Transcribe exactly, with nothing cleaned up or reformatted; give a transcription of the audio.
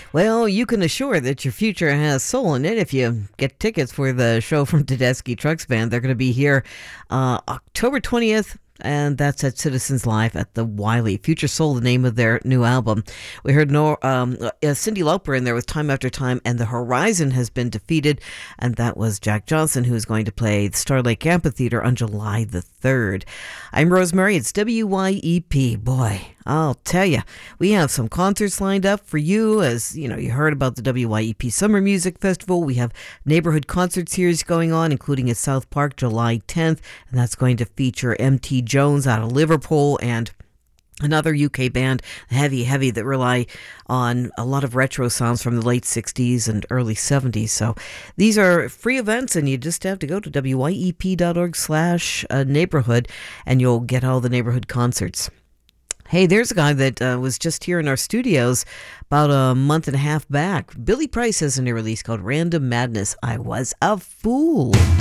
Well, you can assure that your future has soul in it if you get tickets for the show from Tedeschi Trucks Band. They're going to be here uh, October twentieth. And that's at Citizens Live at the Wiley. Future Soul, the name of their new album. We heard no, um, uh, Cyndi Lauper in there with Time After Time, and The Horizon Has Been Defeated. And that was Jack Johnson, who is going to play the Star Lake Amphitheater on July the third. I'm Rosemary. It's W Y E P. Boy, I'll tell you, we have some concerts lined up for you. As you know, you heard about the W Y E P Summer Music Festival. We have neighborhood concert series going on, including at South Park July tenth, and that's going to feature M T Jones out of Liverpool and another U K band, Heavy Heavy, that rely on a lot of retro sounds from the late sixties and early seventies. So these are free events, and you just have to go to W Y E P dot org slash neighborhood, and you'll get all the neighborhood concerts. Hey, there's a guy that uh, was just here in our studios about a month and a half back. Billy Price has a new release called Random Madness. I Was a Fool.